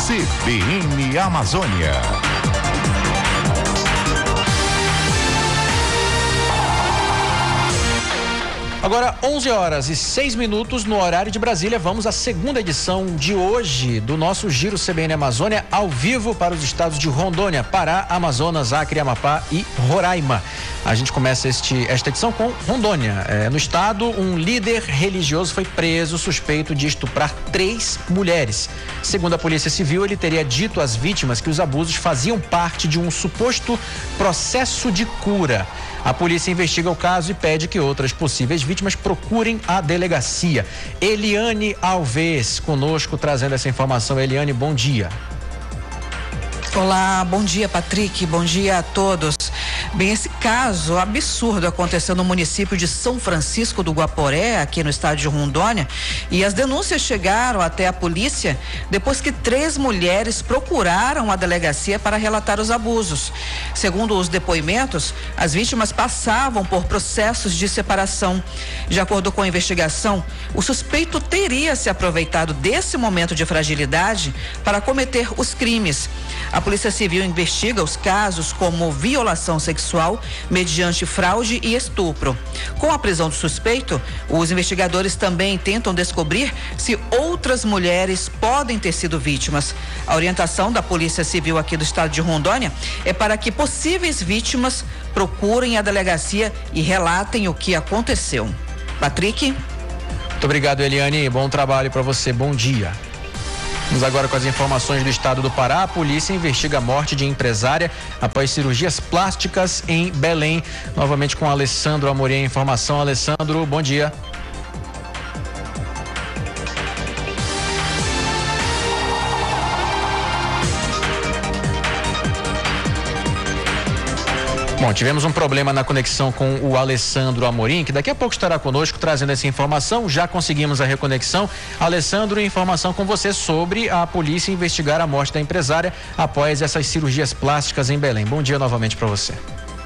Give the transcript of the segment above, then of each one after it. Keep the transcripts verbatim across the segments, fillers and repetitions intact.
C B N Amazônia. Agora, onze horas e seis minutos no horário de Brasília. Vamos à segunda edição de hoje do nosso Giro C B N Amazônia, ao vivo para os estados de Rondônia, Pará, Amazonas, Acre, Amapá e Roraima. A gente começa este, esta edição com Rondônia. É, no estado, um líder religioso foi preso suspeito de estuprar três mulheres. Segundo a Polícia Civil, ele teria dito às vítimas que os abusos faziam parte de um suposto processo de cura. A polícia investiga o caso e pede que outras possíveis vítimas procurem a delegacia. Eliane Alves, conosco, trazendo essa informação. Eliane, bom dia. Olá, bom dia, Patrick, bom dia a todos. Bem, esse caso absurdo aconteceu no município de São Francisco do Guaporé, aqui no estado de Rondônia, e as denúncias chegaram até a polícia depois que três mulheres procuraram a delegacia para relatar os abusos. Segundo os depoimentos, as vítimas passavam por processos de separação. De acordo com a investigação, o suspeito teria se aproveitado desse momento de fragilidade para cometer os crimes. A Polícia Civil investiga os casos como violação sexual mediante fraude e estupro. Com a prisão do suspeito, os investigadores também tentam descobrir se outras mulheres podem ter sido vítimas. A orientação da Polícia Civil aqui do estado de Rondônia é para que possíveis vítimas procurem a delegacia e relatem o que aconteceu. Patrick? Muito obrigado, Eliane. Bom trabalho para você. Bom dia. Vamos agora com as informações do estado do Pará. A polícia investiga a morte de empresária após cirurgias plásticas em Belém. Novamente com Alessandro Amorim. Informação, Alessandro, bom dia. Bom, tivemos um problema na conexão com o Alessandro Amorim, que daqui a pouco estará conosco trazendo essa informação. Já conseguimos a reconexão. Alessandro, informação com você sobre a polícia investigar a morte da empresária após essas cirurgias plásticas em Belém. Bom dia novamente para você.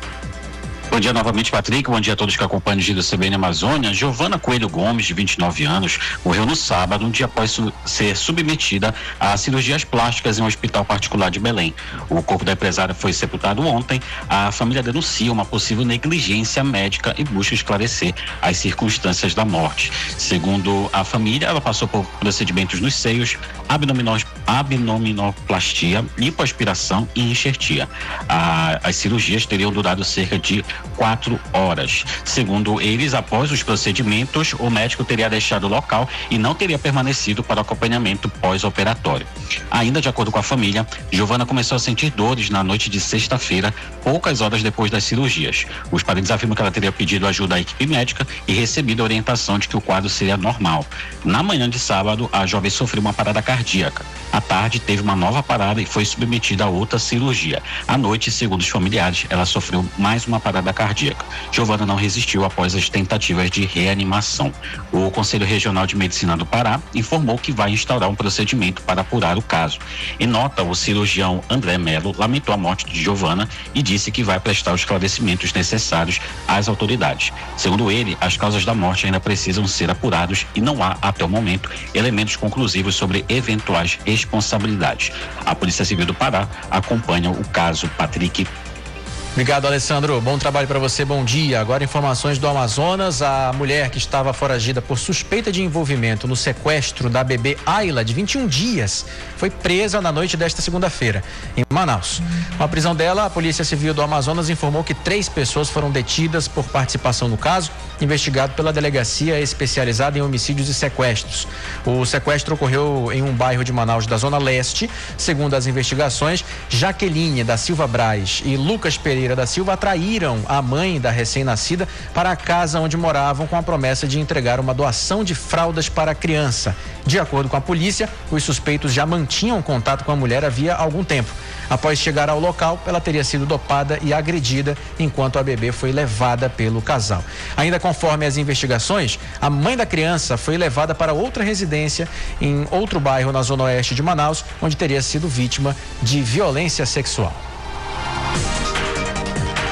Bom dia novamente, Patrick. Bom dia a todos que acompanham o Giro C B N Amazônia. Giovana Coelho Gomes, de vinte e nove anos, morreu no sábado, um dia após su- ser submetida a cirurgias plásticas em um hospital particular de Belém. O corpo da empresária foi sepultado ontem. A família denuncia uma possível negligência médica e busca esclarecer as circunstâncias da morte. Segundo a família, ela passou por procedimentos nos seios, abdominó- abdominoplastia, lipoaspiração e enxertia. A, as cirurgias teriam durado cerca de quatro horas. Segundo eles, após os procedimentos, o médico teria deixado o local e não teria permanecido para o acompanhamento pós-operatório. Ainda de acordo com a família, Giovana começou a sentir dores na noite de sexta-feira, poucas horas depois das cirurgias. Os parentes afirmam que ela teria pedido ajuda à equipe médica e recebido a orientação de que o quadro seria normal. Na manhã de sábado, a jovem sofreu uma parada cardíaca. À tarde, teve uma nova parada e foi submetida a outra cirurgia. À noite, segundo os familiares, ela sofreu mais uma parada cardíaca. Giovana não resistiu após as tentativas de reanimação. O Conselho Regional de Medicina do Pará informou que vai instaurar um procedimento para apurar o caso. Em nota, o cirurgião André Melo lamentou a morte de Giovana e disse que vai prestar os esclarecimentos necessários às autoridades. Segundo ele, as causas da morte ainda precisam ser apurados e não há, até o momento, elementos conclusivos sobre eventuais responsabilidades. A Polícia Civil do Pará acompanha o caso. Patrick. Obrigado, Alessandro. Bom trabalho para você, bom dia. Agora informações do Amazonas. A mulher que estava foragida por suspeita de envolvimento no sequestro da bebê Ayla, de vinte e um dias, foi presa na noite desta segunda-feira, em Manaus. Com a prisão dela, a Polícia Civil do Amazonas informou que três pessoas foram detidas por participação no caso, investigado pela Delegacia Especializada em Homicídios e Sequestros. O sequestro ocorreu em um bairro de Manaus, da Zona Leste. Segundo as investigações, Jaqueline da Silva Braz e Lucas Pereira da Silva atraíram a mãe da recém-nascida para a casa onde moravam com a promessa de entregar uma doação de fraldas para a criança. De acordo com a polícia, os suspeitos já mantinham contato com a mulher havia algum tempo. Após chegar ao local, ela teria sido dopada e agredida enquanto a bebê foi levada pelo casal. Ainda conforme as investigações, a mãe da criança foi levada para outra residência em outro bairro na zona oeste de Manaus, onde teria sido vítima de violência sexual.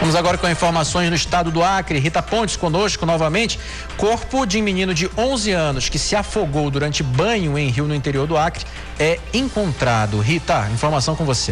Vamos agora com informações no estado do Acre. Rita Pontes conosco novamente. Corpo de menino de onze anos que se afogou durante banho em rio no interior do Acre é encontrado. Rita, informação com você.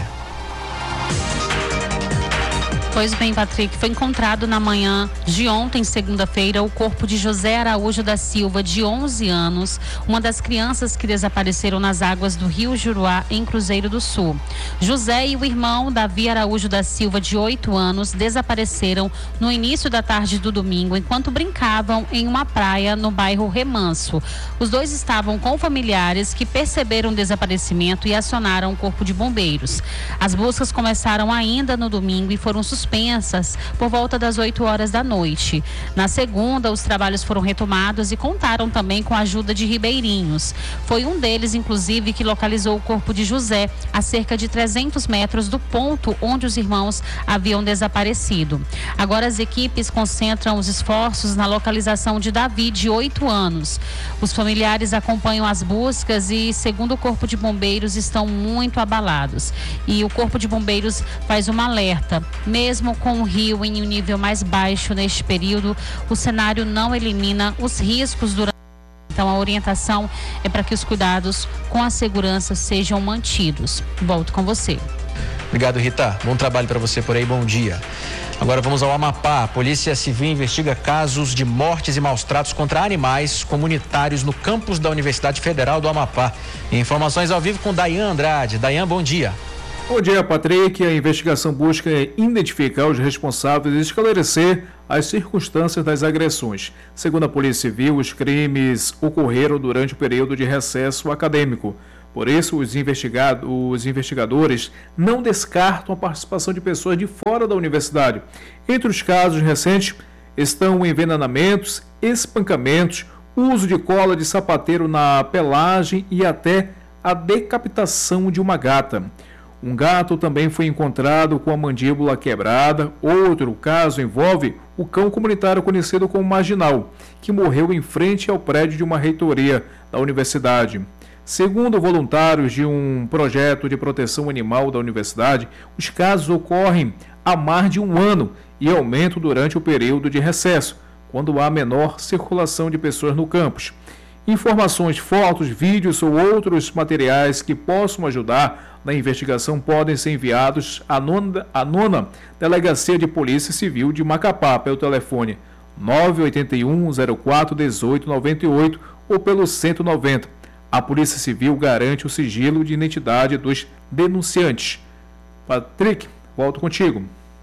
Pois bem, Patrick, foi encontrado na manhã de ontem, segunda-feira, o corpo de José Araújo da Silva, de onze anos, uma das crianças que desapareceram nas águas do rio Juruá, em Cruzeiro do Sul. José e o irmão Davi Araújo da Silva, de oito anos, desapareceram no início da tarde do domingo, enquanto brincavam em uma praia no bairro Remanso. Os dois estavam com familiares que perceberam o desaparecimento e acionaram o corpo de bombeiros. As buscas começaram ainda no domingo e foram suspensas suspensas por volta das oito horas da noite. Na segunda, os trabalhos foram retomados e contaram também com a ajuda de ribeirinhos. Foi um deles, inclusive, que localizou o corpo de José a cerca de trezentos metros do ponto onde os irmãos haviam desaparecido. Agora as equipes concentram os esforços na localização de Davi, de oito anos. Os familiares acompanham as buscas e, segundo o Corpo de Bombeiros, estão muito abalados. E o Corpo de Bombeiros faz um alerta. Mesmo Mesmo com o rio em um nível mais baixo neste período, o cenário não elimina os riscos durante. Então, a orientação é para que os cuidados com a segurança sejam mantidos. Volto com você. Obrigado, Rita. Bom trabalho para você por aí. Bom dia. Agora vamos ao Amapá. A Polícia Civil investiga casos de mortes e maus tratos contra animais comunitários no campus da Universidade Federal do Amapá. Informações ao vivo com Dayan Andrade. Dayan, bom dia. Bom dia, Patrick. A investigação busca identificar os responsáveis e esclarecer as circunstâncias das agressões. Segundo a Polícia Civil, os crimes ocorreram durante o período de recesso acadêmico. Por isso, os, investigado, os investigadores não descartam a participação de pessoas de fora da universidade. Entre os casos recentes estão envenenamentos, espancamentos, uso de cola de sapateiro na pelagem e até a decapitação de uma gata. Um gato também foi encontrado com a mandíbula quebrada. Outro caso envolve o cão comunitário conhecido como Marginal, que morreu em frente ao prédio de uma reitoria da universidade. Segundo voluntários de um projeto de proteção animal da universidade, os casos ocorrem há mais de um ano e aumentam durante o período de recesso, quando há menor circulação de pessoas no campus. Informações, fotos, vídeos ou outros materiais que possam ajudar na investigação podem ser enviados à nona, à nona Delegacia de Polícia Civil de Macapá pelo telefone nove oito um, zero quatro, um oito nove oito ou pelo cento e noventa. A Polícia Civil garante o sigilo de identidade dos denunciantes. Patrick, volto contigo.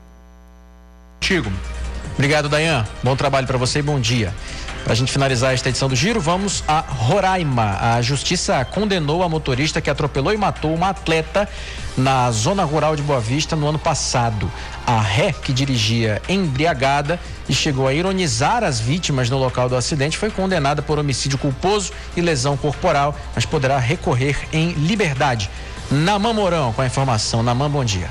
Contigo. Obrigado, Dayan. Bom trabalho para você e bom dia. Para a gente finalizar esta edição do Giro, vamos a Roraima. A justiça condenou a motorista que atropelou e matou uma atleta na zona rural de Boa Vista no ano passado. A ré, que dirigia embriagada e chegou a ironizar as vítimas no local do acidente, foi condenada por homicídio culposo e lesão corporal, mas poderá recorrer em liberdade. Naman Mourão com a informação. Naman, bom dia.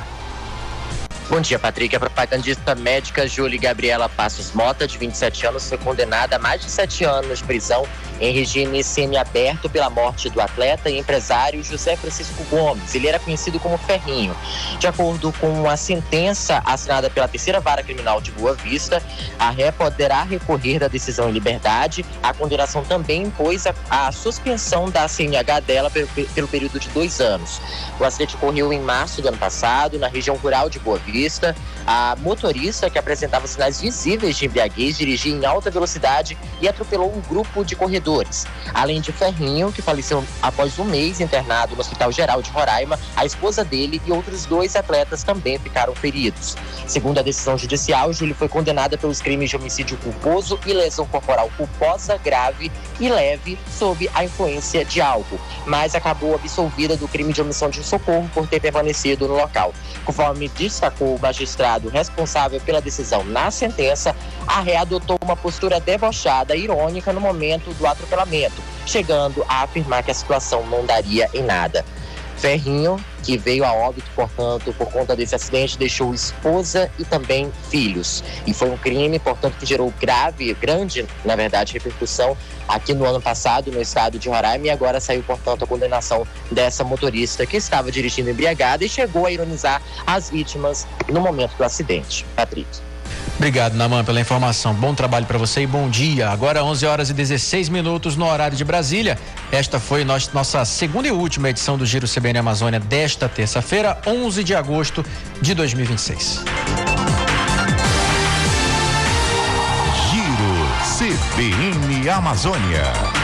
Bom dia, Patrick. A propagandista médica Júlia Gabriela Passos Mota, de vinte e sete anos, foi condenada a mais de sete anos de prisão em regime semiaberto pela morte do atleta e empresário José Francisco Gomes. Ele era conhecido como Ferrinho. De acordo com a sentença assinada pela terceira vara criminal de Boa Vista, a ré poderá recorrer da decisão em liberdade. A condenação também impôs a, a suspensão da C N H dela pelo, pelo período de dois anos. O acidente ocorreu em março do ano passado, na região rural de Boa Vista. A motorista, que apresentava sinais visíveis de embriaguez, dirigia em alta velocidade e atropelou um grupo de corredores. Além de Ferrinho, que faleceu após um mês internado no Hospital Geral de Roraima, a esposa dele e outros dois atletas também ficaram feridos. Segundo a decisão judicial, Júlio foi condenada pelos crimes de homicídio culposo e lesão corporal culposa, grave e leve, sob a influência de álcool, mas acabou absolvida do crime de omissão de socorro por ter permanecido no local. Conforme destacou o magistrado responsável pela decisão na sentença, a ré adotou uma postura debochada e irônica no momento do atropelamento, chegando a afirmar que a situação não daria em nada. Ferrinho, que veio a óbito, portanto, por conta desse acidente, deixou esposa e também filhos. E foi um crime, portanto, que gerou grave, grande, na verdade, repercussão aqui no ano passado, no estado de Roraima, e agora saiu, portanto, a condenação dessa motorista que estava dirigindo embriagada e chegou a ironizar as vítimas no momento do acidente. Patrick. Obrigado, Naman, pela informação. Bom trabalho para você e bom dia. Agora onze horas e dezesseis minutos no horário de Brasília. Esta foi nossa, nossa segunda e última edição do Giro C B N Amazônia desta terça-feira, onze de agosto de dois mil e vinte e seis. Giro C B N Amazônia.